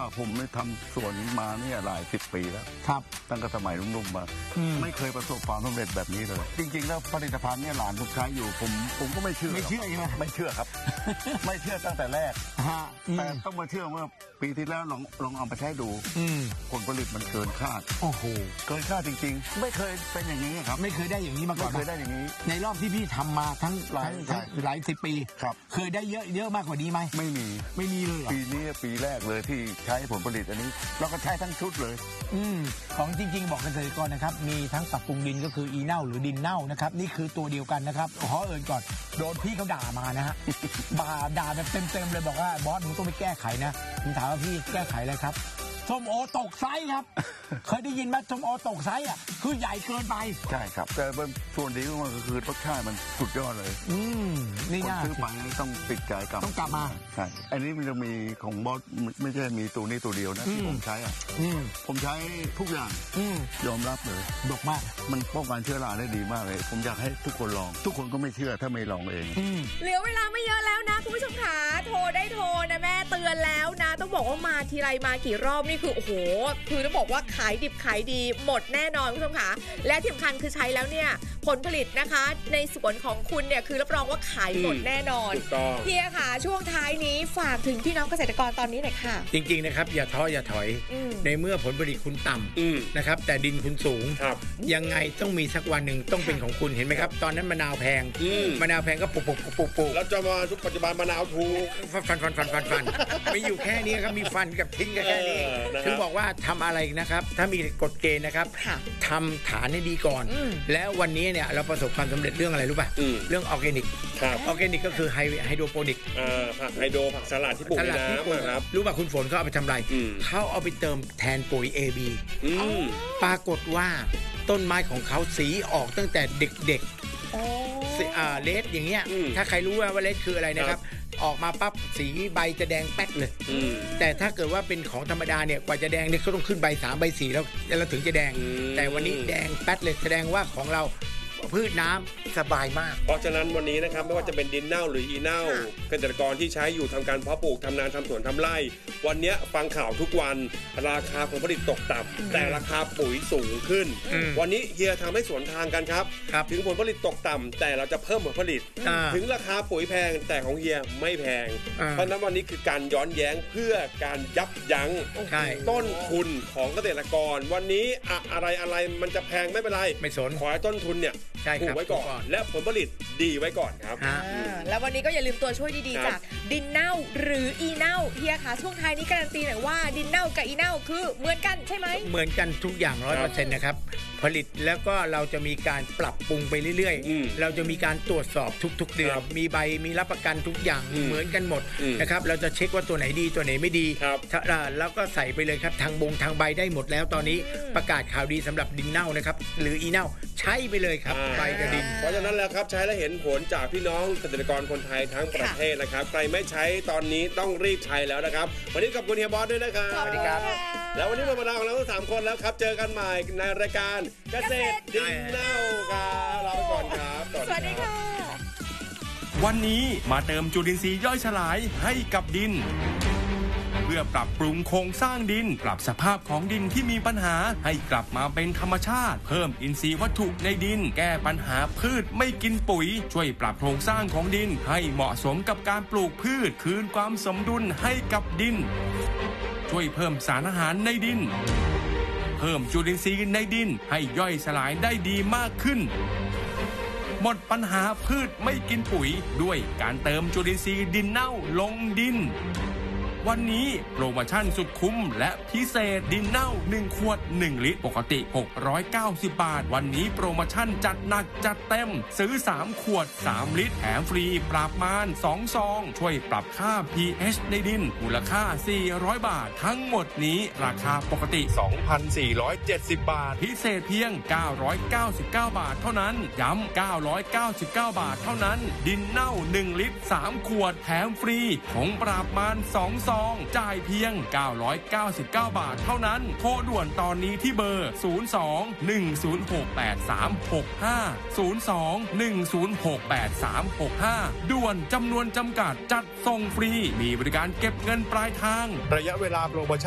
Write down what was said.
ผมทำสวนมาเนี่ยหลาย10 ปีแล้วครับตั้งแต่สมัยรุ่มๆมาไม่เคยประสบความสำเร็จแบบนี้เลยจริงๆแล้วผลิตภัณฑ์เนี่ยหลานผมใช้อยู่ผมก็ไม่เชื่อใช่ไหมไม่เชื่อครับ ไม่เชื่อตั้งแต่แรกแต่ต้องมาเชื่อเมื่อปีที่แล้วลองเอาไปใช้ดูผลผลิตมันเกินคาดโอ้โหเกินคาดจริงๆไม่เคยเป็นอย่างนี้ครับไม่เคยได้อย่างนี้มาก่อนไม่เคยได้อย่างนี้ในรอบที่พี่ทำมาทั้งหลาย10 ปีครับเคยได้เยอะมากกว่านี้ไหมไม่มีเลยปีนี้ปีแรกเลยที่ใช้ผลผลิตอันนี้เราก็ใช้ทั้งชุดเลยของจริงๆบอกเกษตรกรนะครับมีทั้งปรับปรุงดินก็คืออีเน่าหรือดินเน่านะครับนี่คือตัวเดียวกันนะครับขอเอ่ยก่อนโดนพี่เขาด่ามานะฮะด่าแบบเต็มเลยบอกว่าบอสหนูต้องไปแก้ไขนะผมถามว่าพี่แก้ไขอะไรครับส้มโอตกไซส์ครับเคยได้ยินไหมส้มโอตกไซส์อ่ะคือใหญ่เกินไปใช่ครับแต่ส่วนดีของมันก็คือรสชาติมันสุดยอดเลยนี่น่าซื้อไปต้องติดใจต้องกลับมาใช่อันนี้มันจะมีของบอสไม่ใช่มีตัวนี้ตัวเดียวนะที่ผมใช้อ่ะผมใช้ทุกอย่างยอมรับเลยดกมากมันป้องกันเชื้อราได้ดีมากเลยผมอยากให้ทุกคนลองทุกคนก็ไม่เชื่อถ้าไม่ลองเองเหลือเวลาไม่เยอะแล้วนะคุณผู้ชมขาโทรได้โทรนะแม่เตือนแล้วนะต้องบอกว่ามาทีไรมากี่รอบนี่คือโอ้โหคือต้องบอกว่าขายดิบขายดีหมดแน่นอนคุณผู้ชมขาและที่สำคัญคือใช้แล้วเนี่ยผลผลิตนะคะในสวนของคุณเนี่ยคือรับรองว่าขายหมดแน่นอนเฮียค่ะช่วงท้ายนี้ฝากถึงพี่น้องเกษตรกรตอนนี้หน่อยค่ะจริงๆนะครับอย่าท้ออย่าถอยในเมื่อผลผลิตคุณต่ำนะครับแต่ดินคุณสูงยังไงต้องมีสักวันหนึ่งต้องเป็นของคุณเห็นไหมครับตอนนั้นมะนาวแพงก็ปลูกแล้วจะมาทุกปัจจุบันมะนาวถูกฟันไม่อยู่แค่นี้ครับมีฟันกับทิ้งแค่นี้ถึงบอกว่าทำอะไรนะครับถ้ามีกฎเกณฑ์นะครับทำฐานให้ดีก่อนแล้ววันนี้เนี่ยเราประสบความสำเร็จเรื่องอะไรรู้ป่ะเรื่องออร์แกนิกออร์แกนิกก็คือไฮโดรโปนิกผักไฮโดรผักสลัดที่ปลูกในน้ำครับรู้ป่ะคุณฝนเขาเอาไปทำอะไรเขาเอาไปเติมแทนปุ๋ย AB ปรากฏว่าต้นไม้ของเขาสีออกตั้งแต่เด็กๆเลดอย่างเงี้ยถ้าใครรู้ว่าเลดคืออะไรนะครับออกมาปั๊บสีใบจะแดงแป๊ดเลยแต่ถ้าเกิดว่าเป็นของธรรมดาเนี่ยกว่าจะแดงเนี่ยเขาต้องขึ้นใบ3ใบ4แล้วถึงจะแดงแต่วันนี้แดงแป๊ดเลยแสดงว่าของเราพืชน้ำสบายมากเพราะฉะนั้นวันนี้นะครับไม่ว่าจะเป็นดินเน่าหรืออีเน่าเกษตรกรที่ใช้อยู่ทำการเพาะปลูกทำนาทำสวนทำไร่วันนี้ฟังข่าวทุกวันราคาผลผลิตตกต่ำแต่ราคาปุ๋ยสูงขึ้นวันนี้เฮียทำให้สวนทางกันครับถึงผลผลิตตกต่ำแต่เราจะเพิ่มผลผลิตถึงราคาปุ๋ยแพงแต่ของเฮียไม่แพงเพราะฉะนั้นวันนี้คือการย้อนแย้งเพื่อการยับยั้งต้นทุนของเกษตรกรวันนี้อะไรมันจะแพงไม่เป็นไรไม่สนขอให้ต้นทุนเนี่ยปลูกไว้ก่อนและผลผลิตดีไว้ก่อนครับแล้ววันนี้ก็อย่าลืมตัวช่วยดีๆจากดินเน่าหรืออีเน่าเฮียคะช่วงท้ายนี้การันตีหน่อยว่าดินเน่ากับอีเน่าคือเหมือนกันใช่ไหมเหมือนกันทุกอย่าง 100% นะครับผลิตแล้วก็เราจะมีการปรับปรุงไปเรื่อยๆเราจะมีการตรวจสอบทุกๆเดือนมีใบมีรับประกันทุกอย่างเหมือนกันหมดนะครับเราจะเช็คว่าตัวไหนดีตัวไหนไม่ดีแล้วก็ใส่ไปเลยครับทางใบได้หมดแล้วตอนนี้ประกาศข่าวดีสำหรับดินเน่านะครับหรืออีเน่าใช้ไปเลยครับใบกระดินเพราะฉะนั้นแล้วครับใช้และเห็นผลจากพี่น้องเกษตรกรคนไทยทั้งประเทศนะครับใครไม่ใช้ตอนนี้ต้องรีบใช้แล้วนะครับวันนี้ขอบคุณเฮียบอสด้วยนะครับสวัสดีครับแล้ววันนี้หมดเวลาของเราทั้ง3คนแล้วครับเจอกันใหม่ในรายการเกษตรดินเน่าครับลาไปก่อนครับสวัสดีค่ะวันนี้มาเติมจุลินทรีย์ย่อยสลายให้กับดินเพื่อปรับปรุงโครงสร้างดินปรับสภาพของดินที่มีปัญหาให้กลับมาเป็นธรรมชาติเพิ่มอินทรีย์วัตถุในดินแก้ปัญหาพืชไม่กินปุ๋ยช่วยปรับโครงสร้างของดินให้เหมาะสมกับการปลูกพืชคืนความสมดุลให้กับดินช่วยเพิ่มสารอาหารในดินเพิ่มจุลินทรีย์ในดินให้ย่อยสลายได้ดีมากขึ้นหมดปัญหาพืชไม่กินปุ๋ยด้วยการเติมจุลินทรีย์ดินเน่าลงดินวันนี้โปรโมชั่นสุดคุ้มและพิเศษดินเน่า1ขวด1ลิตรปกติ690 บาทวันนี้โปรโมชั่นจัดหนักจัดเต็มซื้อ3ขวด3ลิตรแถมฟรีปราบมาร2ซองช่วยปรับค่า pH ในดินมูลค่า400 บาททั้งหมดนี้ราคาปกติ 2,470 บาทพิเศษเพียง999 บาทเท่านั้นย้ำ999 บาทเท่านั้นดินเน่า1ลิตร3ขวดแถมฟรีผงปราบมาร2ซองจ่ายเพียง999 บาทเท่านั้นโทรด่วนตอนนี้ที่เบอร์02-106-8365 02-106-8365ด่วนจำนวนจำกัดจัดส่งฟรีมีบริการเก็บเงินปลายทางระยะเวลาโปรโมชั่น